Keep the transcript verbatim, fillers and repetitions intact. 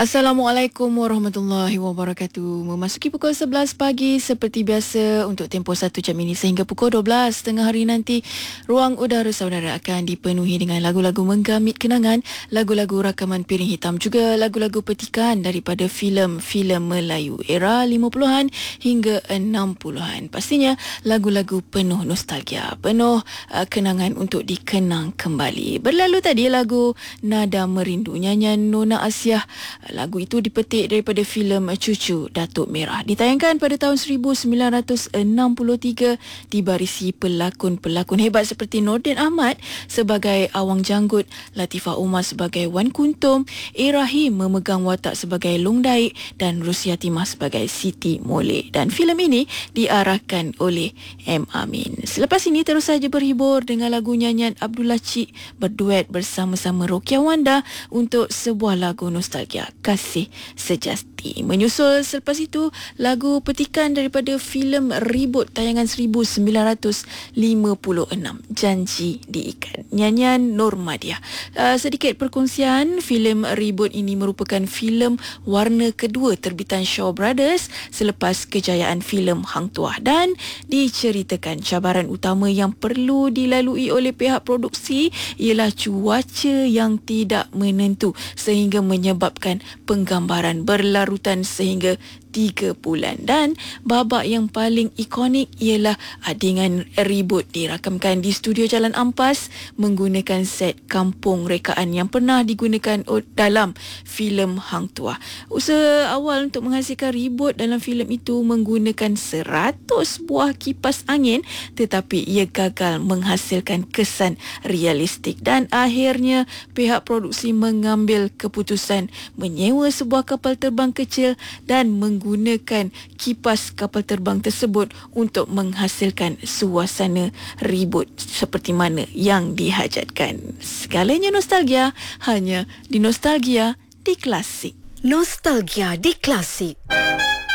Assalamualaikum warahmatullahi wabarakatuh. Memasuki pukul sebelas pagi seperti biasa untuk tempoh satu jam ini sehingga pukul dua belas tengah hari nanti, ruang udara saudara akan dipenuhi dengan lagu-lagu menggamit kenangan, lagu-lagu rakaman piring hitam, juga lagu-lagu petikan daripada filem-filem Melayu era lima puluhan hingga enam puluhan. Pastinya lagu-lagu penuh nostalgia, penuh uh, kenangan untuk dikenang kembali. Berlalu tadi lagu Nada Merindu, nyanyian Nona Asyah. Lagu itu dipetik daripada filem Cucu Datuk Merah. Ditayangkan pada tahun seribu sembilan ratus enam puluh tiga, dibarisi pelakon-pelakon hebat seperti Nordin Ahmad sebagai Awang Janggut, Latifah Umar sebagai Wan Kuntum, A. Rahim memegang watak sebagai Long Daik dan Rusia Timah sebagai Siti Molek. Dan filem ini diarahkan oleh M. Amin. Selepas ini terus saja berhibur dengan lagu nyanyian Abdullah Cik berduet bersama-sama Rokia Wanda untuk sebuah lagu nostalgia, Kasih Sejati. Menyusul selepas itu lagu petikan daripada filem Ribut tayangan seribu sembilan ratus lima puluh enam, Janji Diikat, nyanyian Nur Madiah. Uh, sedikit perkongsian, filem Ribut ini merupakan filem warna kedua terbitan Shaw Brothers selepas kejayaan filem Hang Tuah, dan diceritakan cabaran utama yang perlu dilalui oleh pihak produksi ialah cuaca yang tidak menentu sehingga menyebabkan penggambaran berlarutan sehingga tiga bulan. Dan babak yang paling ikonik ialah adegan Ribut dirakamkan di studio Jalan Ampas menggunakan set kampung rekaan yang pernah digunakan dalam filem Hang Tuah. Usaha awal untuk menghasilkan Ribut dalam filem itu menggunakan seratus buah kipas angin, tetapi ia gagal menghasilkan kesan realistik dan akhirnya pihak produksi mengambil keputusan menyewa sebuah kapal terbang kecil dan menggunakan menggunakan kipas kapal terbang tersebut untuk menghasilkan suasana ribut seperti mana yang dihajatkan. Segalanya nostalgia, hanya di Nostalgia di Klasik. Nostalgia di Klasik.